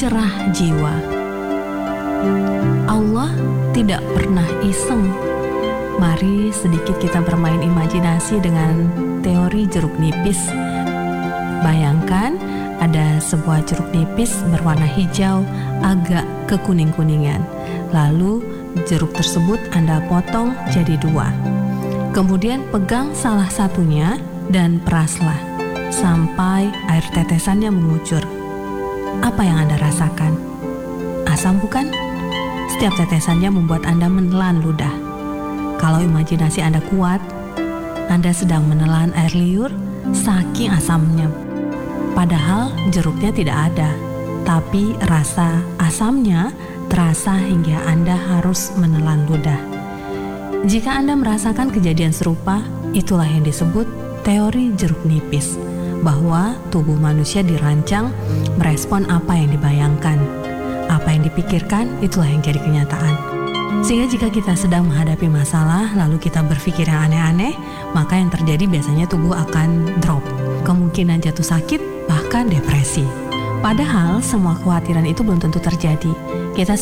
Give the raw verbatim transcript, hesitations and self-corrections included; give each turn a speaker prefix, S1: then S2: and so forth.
S1: cerah jiwa. Allah tidak pernah iseng. Mari sedikit kita bermain imajinasi dengan teori jeruk nipis. Bayangkan ada sebuah jeruk nipis berwarna hijau agak kekuning-kuningan. Lalu jeruk tersebut Anda potong jadi dua. Kemudian pegang salah satunya dan peraslah sampai air tetesannya mengucur. Apa yang Anda rasakan? Asam bukan? Setiap tetesannya membuat Anda menelan ludah. Kalau imajinasi Anda kuat, Anda sedang menelan air liur saking asamnya. Padahal jeruknya tidak ada, tapi rasa asamnya terasa hingga Anda harus menelan ludah. Jika Anda merasakan kejadian serupa, itulah yang disebut teori jeruk nipis, bahwa tubuh manusia dirancang merespon apa yang dibayangkan. Apa yang dipikirkan, itulah yang jadi kenyataan. Sehingga jika kita sedang menghadapi masalah, lalu kita berpikir yang aneh-aneh, maka yang terjadi biasanya tubuh akan drop. Kemungkinan jatuh sakit, bahkan depresi. Padahal semua kekhawatiran itu belum tentu terjadi. Kita